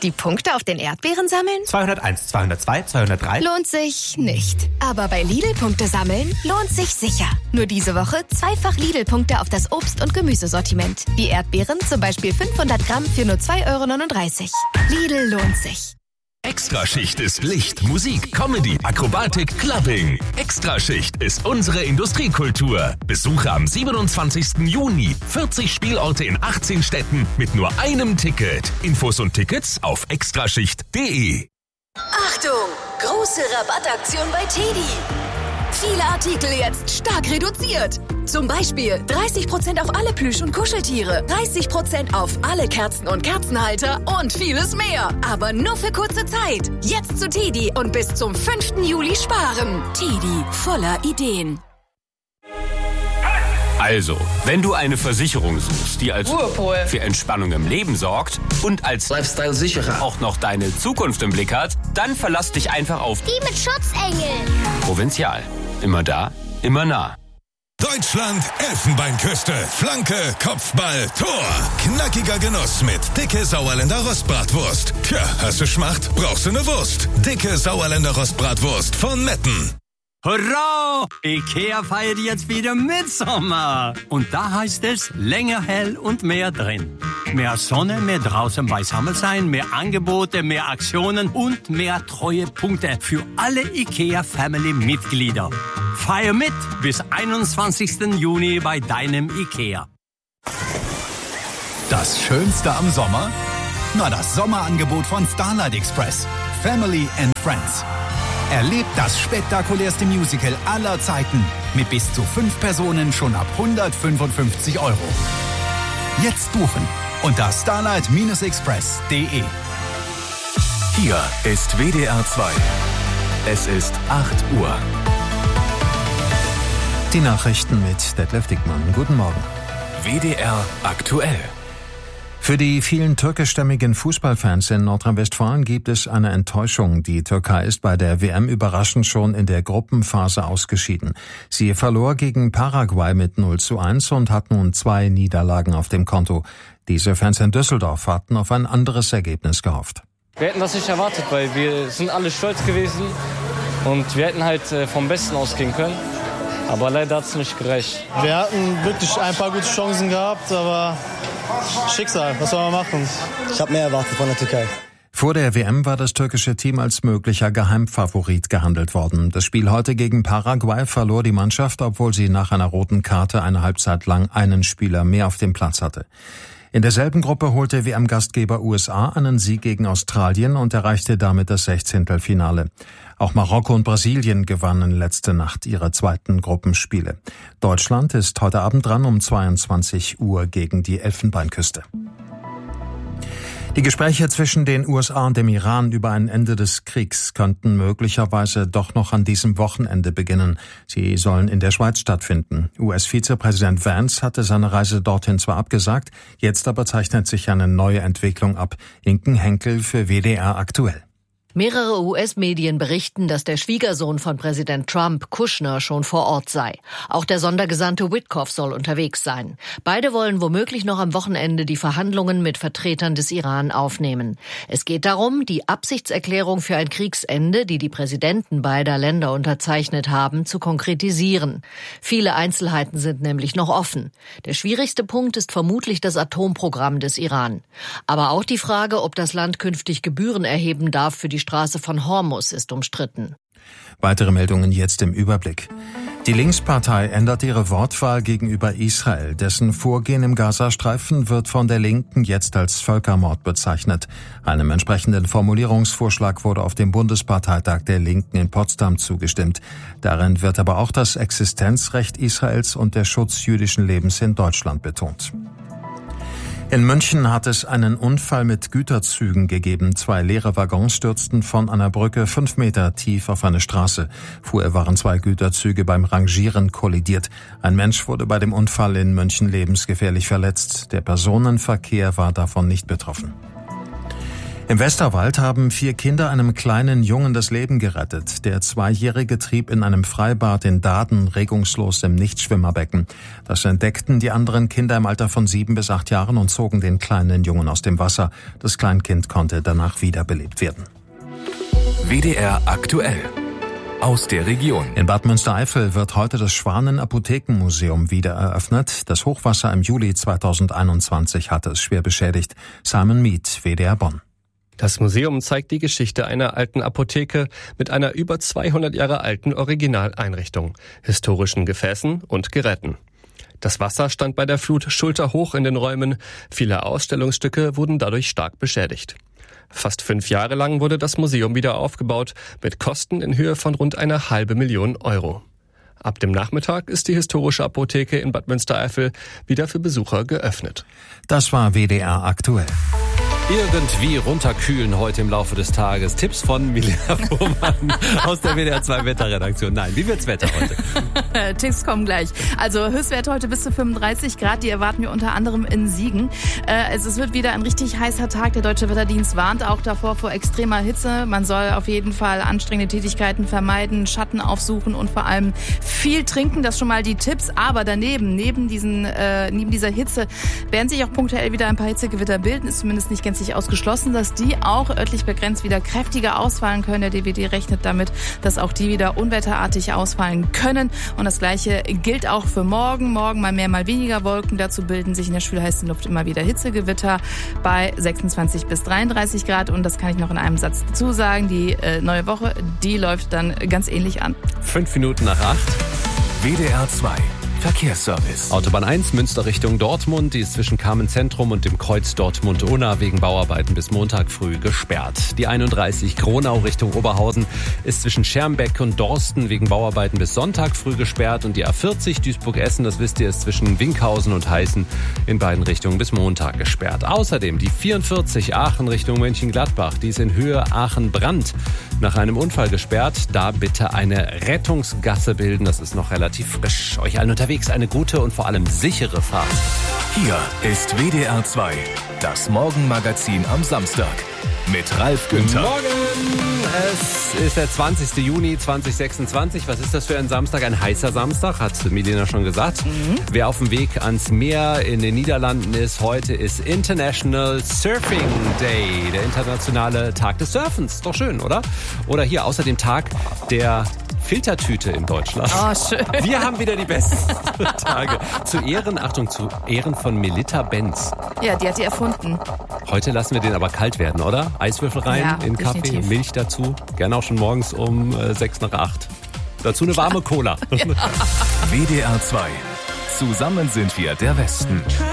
Die Punkte auf den Erdbeeren sammeln? 201, 202, 203. Lohnt sich nicht. Aber bei Lidl-Punkte sammeln lohnt sich sicher. Nur diese Woche 2-fach Lidl-Punkte auf das Obst- und Gemüsesortiment. Wie Erdbeeren, zum Beispiel 500 Gramm für nur 2,39 €. Lidl lohnt sich. Extraschicht ist Licht, Musik, Comedy, Akrobatik, Clubbing. Extraschicht ist unsere Industriekultur. Besuche am 27. Juni 40 Spielorte in 18 Städten mit nur einem Ticket. Infos und Tickets auf extraschicht.de. Achtung! Große Rabattaktion bei TEDi. Viele Artikel jetzt stark reduziert. Zum Beispiel 30% auf alle Plüsch- und Kuscheltiere, 30% auf alle Kerzen und Kerzenhalter und vieles mehr. Aber nur für kurze Zeit. Jetzt zu TEDi und bis zum 5. Juli sparen. TEDi, voller Ideen. Also, wenn du eine Versicherung suchst, die als Ruhepol für Entspannung im Leben sorgt und als Lifestyle-Sicherer auch noch deine Zukunft im Blick hat, dann verlass dich einfach auf die mit Schutzengel. Provinzial. Immer da, immer nah. Deutschland, Elfenbeinküste, Flanke, Kopfball, Tor. Knackiger Genuss mit dicke Sauerländer Rostbratwurst. Tja, hast du Schmacht? Brauchst du eine Wurst? Dicke Sauerländer Rostbratwurst von Metten. Hurra! Ikea feiert jetzt wieder Mitsommer. Und da heißt es länger hell und mehr drin. Mehr Sonne, mehr draußen beisammen sein, mehr Angebote, mehr Aktionen und mehr Treuepunkte für alle Ikea-Family-Mitglieder. Feier mit bis 21. Juni bei deinem Ikea. Das Schönste am Sommer? Na, das Sommerangebot von Starlight Express. Family and Friends. Erlebt das spektakulärste Musical aller Zeiten mit bis zu 5 Personen schon ab 155 €. Jetzt buchen unter starlight-express.de. Hier ist WDR 2. Es ist 8 Uhr. Die Nachrichten mit Detlef Dickmann. Guten Morgen. WDR aktuell. Für die vielen türkischstämmigen Fußballfans in Nordrhein-Westfalen gibt es eine Enttäuschung. Die Türkei ist bei der WM überraschend schon in der Gruppenphase ausgeschieden. Sie verlor gegen Paraguay mit 0:1 und hat nun 2 Niederlagen auf dem Konto. Diese Fans in Düsseldorf hatten auf ein anderes Ergebnis gehofft. Wir hätten das nicht erwartet, weil wir sind alle stolz gewesen und wir hätten halt vom Besten ausgehen können. Aber leider hat es nicht gereicht. Wir hatten wirklich ein paar gute Chancen gehabt, aber Schicksal, was soll man machen? Ich habe mehr erwartet von der Türkei. Vor der WM war das türkische Team als möglicher Geheimfavorit gehandelt worden. Das Spiel heute gegen Paraguay verlor die Mannschaft, obwohl sie nach einer roten Karte eine Halbzeit lang einen Spieler mehr auf dem Platz hatte. In derselben Gruppe holte WM-Gastgeber USA einen Sieg gegen Australien und erreichte damit das 16. Auch Marokko und Brasilien gewannen letzte Nacht ihre zweiten Gruppenspiele. Deutschland ist heute Abend dran um 22 Uhr gegen die Elfenbeinküste. Die Gespräche zwischen den USA und dem Iran über ein Ende des Kriegs könnten möglicherweise doch noch an diesem Wochenende beginnen. Sie sollen in der Schweiz stattfinden. US-Vizepräsident Vance hatte seine Reise dorthin zwar abgesagt, jetzt aber zeichnet sich eine neue Entwicklung ab. Inken Henkel für WDR aktuell. Mehrere US-Medien berichten, dass der Schwiegersohn von Präsident Trump, Kushner, schon vor Ort sei. Auch der Sondergesandte Witkoff soll unterwegs sein. Beide wollen womöglich noch am Wochenende die Verhandlungen mit Vertretern des Iran aufnehmen. Es geht darum, die Absichtserklärung für ein Kriegsende, die die Präsidenten beider Länder unterzeichnet haben, zu konkretisieren. Viele Einzelheiten sind nämlich noch offen. Der schwierigste Punkt ist vermutlich das Atomprogramm des Iran. Aber auch die Frage, ob das Land künftig Gebühren erheben darf für die Straße von Hormuz, ist umstritten. Weitere Meldungen jetzt im Überblick. Die Linkspartei ändert ihre Wortwahl gegenüber Israel. Dessen Vorgehen im Gazastreifen wird von der Linken jetzt als Völkermord bezeichnet. Einem entsprechenden Formulierungsvorschlag wurde auf dem Bundesparteitag der Linken in Potsdam zugestimmt. Darin wird aber auch das Existenzrecht Israels und der Schutz jüdischen Lebens in Deutschland betont. In München hat es einen Unfall mit Güterzügen gegeben. 2 leere Waggons stürzten von einer Brücke 5 Meter tief auf eine Straße. Vorher waren 2 Güterzüge beim Rangieren kollidiert. Ein Mensch wurde bei dem Unfall in München lebensgefährlich verletzt. Der Personenverkehr war davon nicht betroffen. Im Westerwald haben 4 Kinder einem kleinen Jungen das Leben gerettet. Der 2-Jährige trieb in einem Freibad in Daaden regungslos im Nichtschwimmerbecken. Das entdeckten die anderen Kinder im Alter von 7 bis 8 Jahren und zogen den kleinen Jungen aus dem Wasser. Das Kleinkind konnte danach wiederbelebt werden. WDR aktuell. Aus der Region. In Bad Münstereifel wird heute das Schwanen-Apothekenmuseum wieder eröffnet. Das Hochwasser im Juli 2021 hatte es schwer beschädigt. Simon Mead, WDR Bonn. Das Museum zeigt die Geschichte einer alten Apotheke mit einer über 200 Jahre alten Originaleinrichtung, historischen Gefäßen und Geräten. Das Wasser stand bei der Flut schulterhoch in den Räumen. Viele Ausstellungsstücke wurden dadurch stark beschädigt. Fast 5 Jahre lang wurde das Museum wieder aufgebaut, mit Kosten in Höhe von rund 500.000 Euro. Ab dem Nachmittag ist die historische Apotheke in Bad Münstereifel wieder für Besucher geöffnet. Das war WDR aktuell. Irgendwie runterkühlen heute im Laufe des Tages. Tipps von Milena Fuhrmann aus der WDR 2 Wetterredaktion. Nein, wie wird's Wetter heute? Tipps kommen gleich. Also Höchstwert heute bis zu 35 Grad, die erwarten wir unter anderem in Siegen. Es wird wieder ein richtig heißer Tag. Der Deutsche Wetterdienst warnt auch davor vor extremer Hitze. Man soll auf jeden Fall anstrengende Tätigkeiten vermeiden, Schatten aufsuchen und vor allem viel trinken. Das schon mal die Tipps. Aber daneben, neben dieser Hitze, werden sich auch punktuell wieder ein paar Hitzegewitter bilden. Ist zumindest nicht gänzlich ausgeschlossen, dass die auch örtlich begrenzt wieder kräftiger ausfallen können. Der DWD rechnet damit, dass auch die wieder unwetterartig ausfallen können. Und das Gleiche gilt auch für morgen. Morgen mal mehr, mal weniger Wolken. Dazu bilden sich in der schwülheißen Luft immer wieder Hitzegewitter bei 26 bis 33 Grad. Und das kann ich noch in einem Satz dazu sagen. Die neue Woche, die läuft dann ganz ähnlich an. 5 Minuten nach 8. WDR 2. Verkehrsservice. Autobahn 1 Münster Richtung Dortmund, die ist zwischen Kamenz-Zentrum und dem Kreuz Dortmund-Unna wegen Bauarbeiten bis Montag früh gesperrt. Die 31 Kronau Richtung Oberhausen ist zwischen Schermbeck und Dorsten wegen Bauarbeiten bis Sonntag früh gesperrt und die A40 Duisburg-Essen, das wisst ihr, ist zwischen Winkhausen und Heißen in beiden Richtungen bis Montag gesperrt. Außerdem die 44 Aachen Richtung Mönchengladbach, die ist in Höhe Aachen-Brand nach einem Unfall gesperrt. Da bitte eine Rettungsgasse bilden, das ist noch relativ frisch. Euch allen unterwegs eine gute und vor allem sichere Fahrt. Hier ist WDR 2, das Morgenmagazin am Samstag mit Ralf Günther. Morgen! Es ist der 20. Juni 2026. Was ist das für ein Samstag? Ein heißer Samstag, hat Milena schon gesagt. Wer auf dem Weg ans Meer in den Niederlanden ist, heute ist International Surfing Day, der internationale Tag des Surfens. Doch schön, oder? Oder hier außerdem Tag der Filtertüte in Deutschland. Oh, schön. Wir haben wieder die besten Tage. Zu Ehren von Melita Benz. Ja, die hat die erfunden. Heute lassen wir den aber kalt werden, oder? Eiswürfel rein in Kaffee, definitiv. Milch dazu. Gerne auch schon morgens um 6 nach 8. Dazu eine warme Cola. WDR 2. Zusammen sind wir der Westen.